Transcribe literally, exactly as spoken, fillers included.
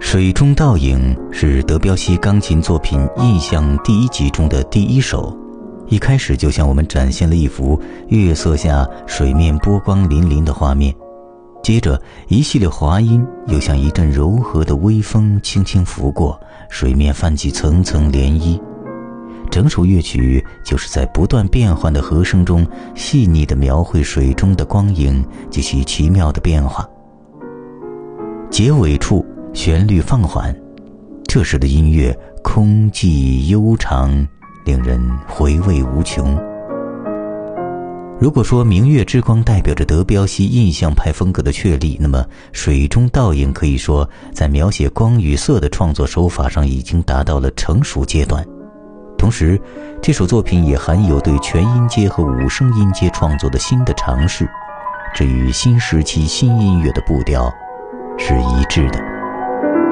水中倒影是德彪西钢琴作品《印象》第一集中的第一首，一开始就向我们展现了一幅月色下水面波光粼粼的画面，接着一系列滑音又像一阵柔和的微风轻轻拂过，水面泛起层层涟漪。整首乐曲就是在不断变换的和声中细腻地描绘水中的光影及其奇妙的变化。结尾处旋律放缓，这时的音乐空寂悠长，令人回味无穷。如果说明月之光代表着德彪西印象派风格的确立，那么水中倒影可以说在描写光与色的创作手法上已经达到了成熟阶段。同时这首作品也含有对全音阶和五声音阶创作的新的尝试，这与新时期新音乐的步调是一致的。